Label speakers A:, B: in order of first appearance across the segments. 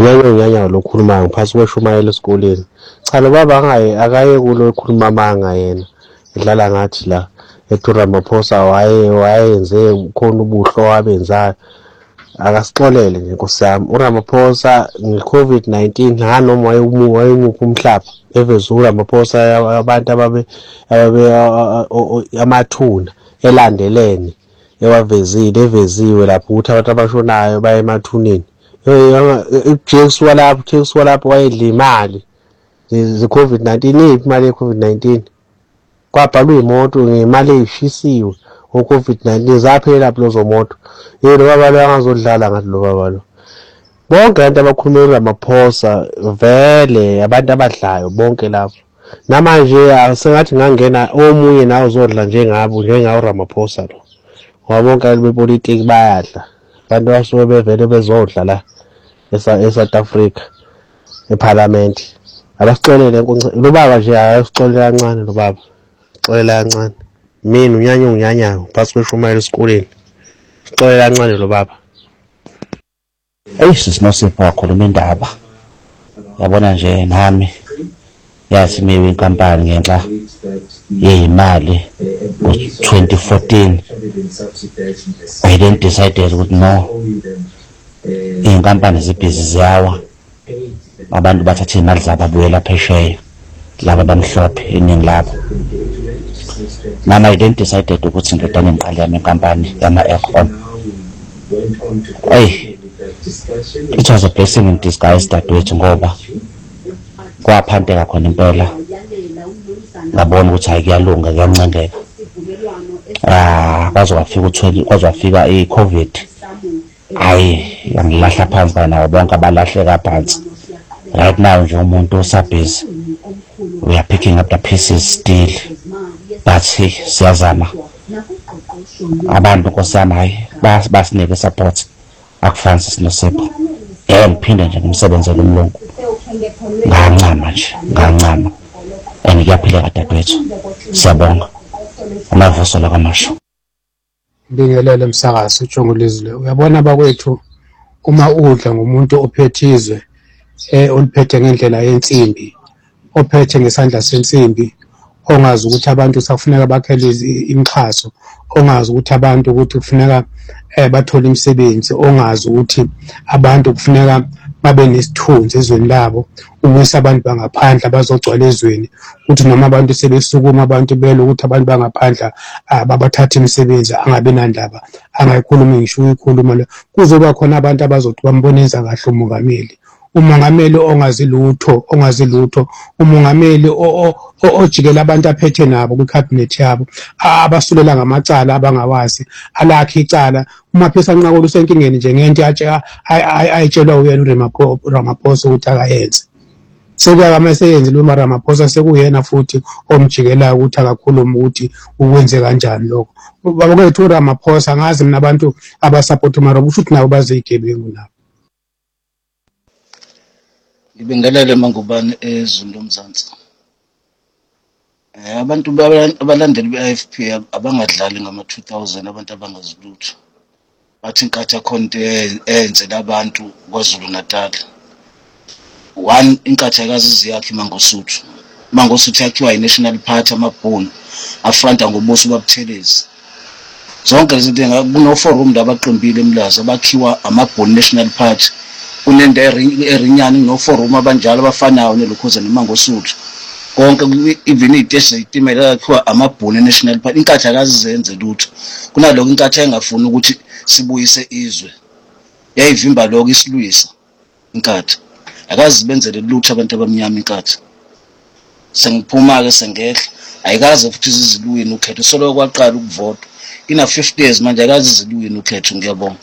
A: Unyanya lokhuluma ngiphansi kweshumayela esikoleni. Cha lo baba akaye kulo ekhuluma manga yena. Edlala ngathi la ethi Ramaphosa wayenze khona ubuhlo wabenzayo. Akasixolele nje Nkosi yami. uRamaphosa nge-COVID-19 nganoma wayemuphi umhlaba eveze uRamaphosa abantu amathuna elandelene eveziwe lapho ukuthi abantu abashonayo baye emathuneni. Kusuka lapho wayedla imali ze-COVID-19 iphi imali ye-COVID-19 kwabhalwa imoto ngemali eyishisiwe o-COVID-19 zaphela lapho lezo moto. Yena baba lo angazodlala ngathi lo baba lo. Bonke abantu abakhuluma uRamaphosa vele abantu abadlayo bonke lapho. Namanje sengathi ngangena omunye nawo uzodla njengawo Ramaphosa lo. Ngoba bonke abantu bepolitiki bayadla. Abantu basuke bevele bezodla la eSouth Africa eParliament. Abasixolele lo baba nje ayasixolela kancane lo baba. Xolela kancane. Mina unyanya phasi kweshumayela esikoleni. Xolela kancane lo baba.
B: Sinosipho wakhuluma indaba. Yabona nje nami yathi miwe inkampani ngenxa yeyimali ngo-2014 I then decided ukuthi no inkampani zibhizi ziyawa abantu bathatha imali zabo abuyela phesheya laba bamhlophe iningi labo. Nami I then decided ukuthi ngidane ngiqale yami inkampani yama-aircon. It was a blessing in disguise dadewethu ngoba kwaphanteka khona impela ngabona ukuthi hayi kuyalunga kuyancengeka. Kwazofika i-COVID hayi yangilahla phansi nawo bonke abalahleka phansi. Right now nje umuntu osabhizi we are picking up the pieces still but siyazama abantu Nkosi yami hayi basinike support akufani sinosipho. Ngiphinde nje ngimsebenzele umlungu ngancama and kuyaphileka dadewethu. Siyabonga amavuso la kamasho.
C: Bingelele msakazi uJongolizwe. Uyabona bakwethu uma udla ngomuntu ophethizwe oliphethe ngendlela yensimbi, ophethe ngesandla sensimbi, ongazi ukuthi abantu sakufuneka bakhele imixhaso, ongazi ukuthi abantu ukuthi kufuneka bathole imisebenzi, ongazi ukuthi abantu kufuneka babe nesithunzi ezweni labo, ubuyisa abantu bangaphandle bazogcwala ezweni, ukuthi noma abantu sebesukuma abantu bele ukuthi abantu bangaphandle babathatha imisebenzi angabe nandaba angayikhuluma ngisho uyikhuluma le. Kuzoba khona abantu abazothi bamboneza kahle umongameli. Umongameli ongazi lutho, umongameli ojikela abantu aphethe nabo kwicabinet yabo, abasulela ngamacala abangawazi, alakhe icala. Uma phesa nqakolo usenkingeni nje ngento ayitshelwa uyena uRamaphosa ukuthi akayenze. Sekuyamaseyenzi lo Ramaphosa sekuyena futhi omjikelayo ukuthi akakhuluma ukuthi ukwenze kanjani lokho. Bakwethu uRamaphosa ngazi mina abantu abasupport uMarobo futhi nabo bazigebengu nabo.
D: Ngibingelele mangubane eZulu Mzansi. Abantu abalandeli be-IFP abangadlali ngama-2000 abantu abangazilutho. Bathi inkathi akhonto eyenzela abantu kwaZulu Natal. One inkathi akazizi yakhe Mangosuthu yakhiwa yi-National Party amabhunu afranta ngobuso babuthelezi. Zonke izinto kuno-forum abaqombile emlaza abakhiwa amabhunu National Party. Kunento erinyani no-forum abanjalo abafanayo nelokhoza neMangosuthu. Konke even iteshi itimela yakhiwa amabhunu National Party. Inkathi akazizenze lutho. Kunaloko inkathi engafuni ukuthi sibuyise izwe. Yayivimba lokho isilwisa inkathi. Akazibenzele lutho abantu abamnyama inkathi. Sengiphuma ke sengehla ayikaze futhi iziluwini ukhetho solo kwaqala ukuvota. Ina 50 years manje akazi iziluwini ukhetho ngiyabonga.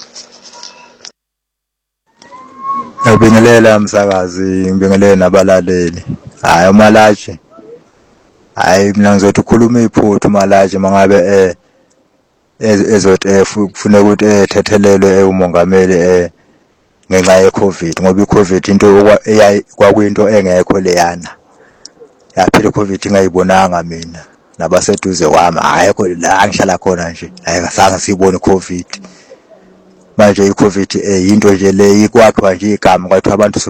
E: Ngibingelela msakazi, ngibingelela nabalaleli. Hayi uMalaje. Hayi mina ngizothi ukhuluma iphuthu uMalaje mangabe ezothi kufuneka ukuthi ethethelelwe umongameli ngenxa ye-COVID ngoba i-COVID into kwakuyinto engekho leyana. Yaphela i-COVID ingayibonanga mina nabaseduze kwami ayikho la ngihlala khona nje ayikasange siyibone i-COVID. Manje i-COVID into nje le ikwakhiwa nje igama kwathi abantu